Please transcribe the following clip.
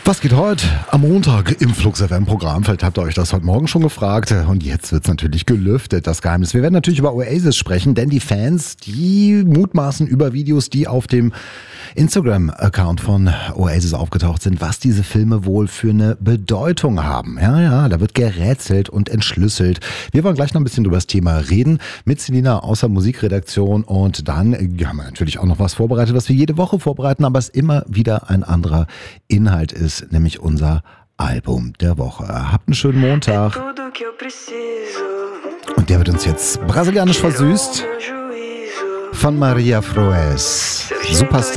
Was geht heute am Montag im Flux FM Programm? Vielleicht habt ihr euch das heute Morgen schon gefragt. Und jetzt wird's natürlich gelüftet, das Geheimnis. Wir werden natürlich über Oasis sprechen, denn die Fans, die mutmaßen über Videos, die auf dem Instagram-Account von Oasis aufgetaucht sind, was diese Filme wohl für eine Bedeutung haben. Ja, da wird gerätselt und entschlüsselt. Wir wollen gleich noch ein bisschen über das Thema reden mit Selina aus der Musikredaktion. Und dann haben wir natürlich auch noch was vorbereitet, was wir jede Woche vorbereiten, aber es immer wieder ein anderer Inhalt ist, nämlich unser Album der Woche. Habt einen schönen Montag. Und der wird uns jetzt brasilianisch versüßt von Maria Froes. Superstar.